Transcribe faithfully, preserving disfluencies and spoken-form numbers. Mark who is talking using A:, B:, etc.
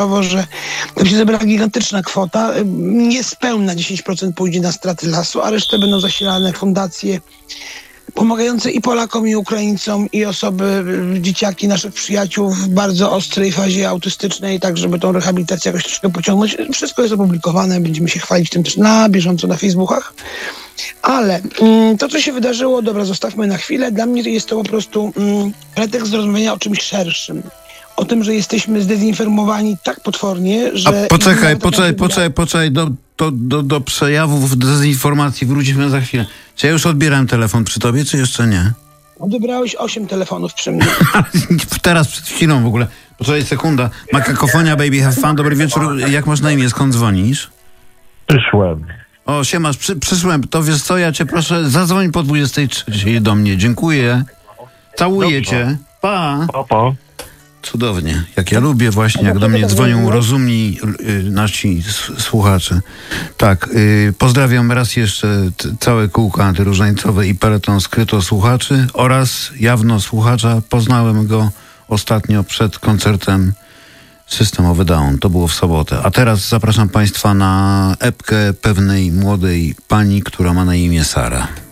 A: że tam się zebrała gigantyczna kwota. Niespełna dziesięć procent pójdzie na straty lasu, a resztę będą zasilane fundacje pomagające i Polakom, i Ukraińcom, i osoby, dzieciaki naszych przyjaciół w bardzo ostrej fazie autystycznej, tak żeby tą rehabilitację jakoś troszkę pociągnąć. Wszystko jest opublikowane, będziemy się chwalić tym też na bieżąco na Facebookach. Ale mm, to, co się wydarzyło, dobra, zostawmy na chwilę. Dla mnie jest to po prostu mm, pretekst do rozmawiania o czymś szerszym. O tym, że jesteśmy zdezinformowani tak potwornie, że...
B: A poczekaj, poczekaj, poczekaj, poczekaj, do, do, do, do przejawów dezinformacji wrócimy za chwilę. Czy ja już odbieram telefon przy tobie, czy jeszcze nie?
A: Odebrałeś osiem telefonów przy mnie.
B: Teraz przed chwilą w ogóle. Poczekaj, sekunda. Makakofonia, baby, have fun. Dobry wieczór. Jak masz na imię? Skąd dzwonisz?
C: Przyszłem.
B: O, siemasz, przy, przyszłem. To wiesz co, ja cię proszę, zadzwoń po dwudziestej trzeciej do mnie. Dziękuję. Całuję
C: Dobrze.
B: cię. Pa.
C: Pa, pa.
B: Cudownie. Jak ja lubię właśnie, jak do mnie dzwonią rozumni y, nasi s- słuchacze. Tak, y, pozdrawiam raz jeszcze t- całe kółko antyróżańcowe i peleton skryto słuchaczy oraz jawno słuchacza. Poznałem go ostatnio przed koncertem Systemowy Down. To było w sobotę. A teraz zapraszam Państwa na epkę pewnej młodej pani, która ma na imię Sara.